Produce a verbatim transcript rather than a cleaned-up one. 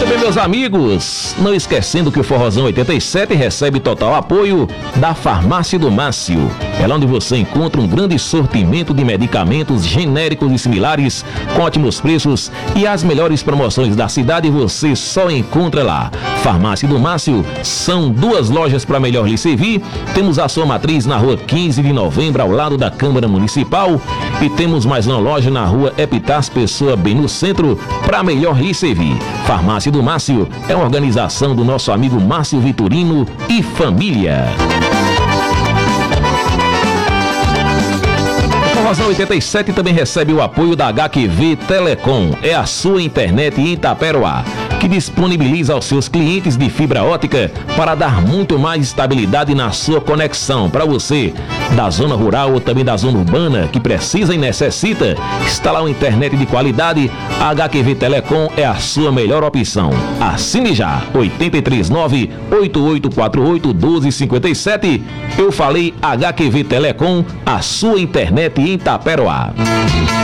Bem, meus amigos, não esquecendo que o Forrozão oitenta e sete recebe total apoio da Farmácia do Márcio. É lá onde você encontra um grande sortimento de medicamentos genéricos e similares, com ótimos preços e as melhores promoções da cidade você só encontra lá. Farmácia do Márcio, são duas lojas para melhor lhe servir. Temos a sua matriz na rua quinze de novembro, ao lado da Câmara Municipal, e temos mais uma loja na rua Epitácio Pessoa, bem no centro, para melhor lhe servir. Farmácia do Márcio é uma organização do nosso amigo Márcio Vitorino e família. O Forrozão oitenta e sete também recebe o apoio da H Q V Telecom, é a sua internet em Itaperoá, que disponibiliza aos seus clientes de fibra ótica para dar muito mais estabilidade na sua conexão. Para você da zona rural ou também da zona urbana que precisa e necessita instalar uma internet de qualidade, a H Q V Telecom é a sua melhor opção. Assine já, oito três nove, oito oito quatro oito, um dois cinco sete. Eu falei H Q V Telecom, a sua internet em Itaperoá.